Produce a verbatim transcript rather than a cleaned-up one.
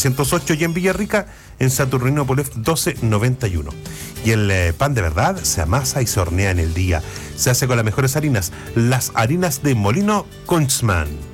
setecientos ocho, y en Villarrica, en Saturnino Polev doce noventa y uno. Y el eh, pan de verdad se amasa y se hornea en el día. Se hace con las mejores harinas, las harinas de Molino Kunzmann.